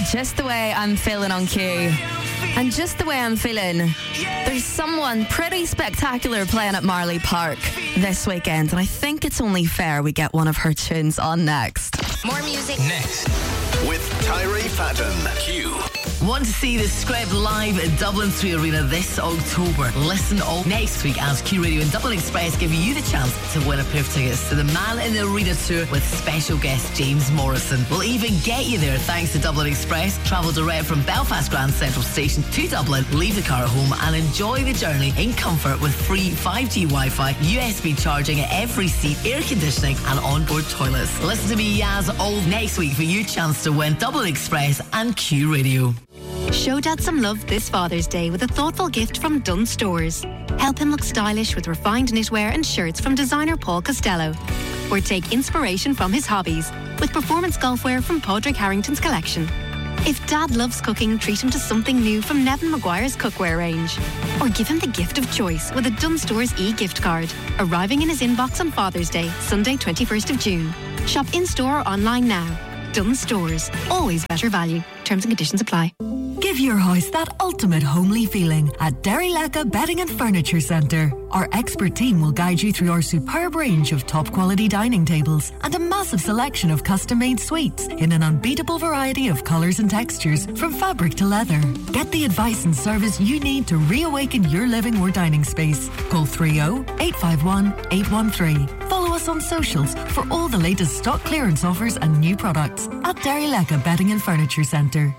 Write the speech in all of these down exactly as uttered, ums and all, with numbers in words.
Just the way I'm feeling on Q. And just the way I'm feeling, there's someone pretty spectacular playing at Marley Park this weekend, and I think it's only fair we get one of her tunes on next. More music next with Tyree Patton. Q. Want to see the Screb live at Dublin three Arena this October? Listen all next week as Q Radio and Dublin Express give you the chance to win a pair of tickets to the Man in the Arena tour with special guest James Morrison. We'll even get you there thanks to Dublin Express. Travel direct from Belfast Grand Central Station to Dublin, leave the car at home and enjoy the journey in comfort with free five G Wi-Fi, U S B charging at every seat, air conditioning and onboard toilets. Listen to me, Yaz, all next week for your chance to win Dublin Express and Q Radio. Show Dad some love this Father's Day with a thoughtful gift from Dunnes Stores. Help him look stylish with refined knitwear and shirts from designer Paul Costello. Or take inspiration from his hobbies with performance golfwear from Padraig Harrington's collection. If Dad loves cooking, treat him to something new from Nevin Maguire's cookware range. Or give him the gift of choice with a Dunnes Stores e-gift card, arriving in his inbox on Father's Day, Sunday twenty-first of June. Shop in-store or online now. Dunnes Stores. Always better value. Terms and conditions apply. Give your house that ultimate homely feeling at Derrylecka Bedding and Furniture Centre. Our expert team will guide you through our superb range of top quality dining tables and a massive selection of custom-made suites in an unbeatable variety of colours and textures from fabric to leather. Get the advice and service you need to reawaken your living or dining space. Call three oh, eight five one, eight one three. Follow us on socials for all the latest stock clearance offers and new products at Derrylecka Bedding and Furniture Centre.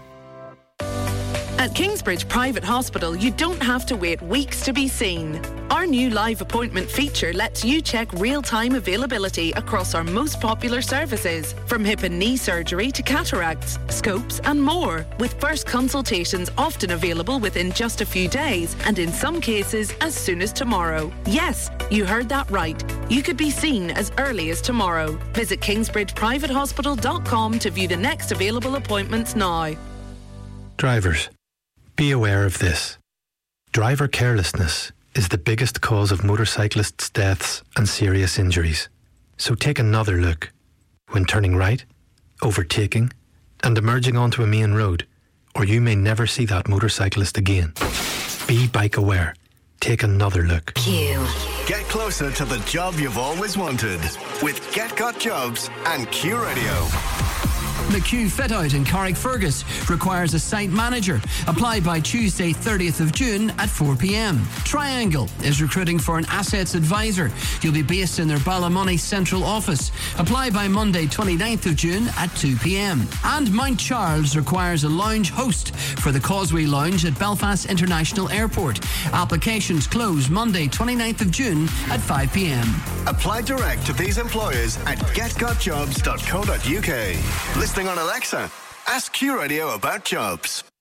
At Kingsbridge Private Hospital, you don't have to wait weeks to be seen. Our new live appointment feature lets you check real-time availability across our most popular services, from hip and knee surgery to cataracts, scopes and more, with first consultations often available within just a few days and in some cases as soon as tomorrow. Yes, you heard that right. You could be seen as early as tomorrow. Visit kingsbridge private hospital dot com to view the next available appointments now. Drivers, be aware of this. Driver carelessness is the biggest cause of motorcyclists' deaths and serious injuries. So take another look when turning right, overtaking, and emerging onto a main road, or you may never see that motorcyclist again. Be bike aware. Take another look. Q. Get closer to the job you've always wanted with Get Got Jobs and Q Radio. The Q Fit Out in Carrickfergus requires a site manager. Apply by Tuesday thirtieth of June at four p.m. Triangle is recruiting for an assets advisor. You'll be based in their Ballymoney central office. Apply by Monday twenty-ninth of June at two p.m. And Mount Charles requires a lounge host for the Causeway Lounge at Belfast International Airport. Applications close Monday twenty-ninth of June at five p.m. Apply direct to these employers at get got jobs dot co dot uk. Listening on Alexa, ask Q Radio about jobs.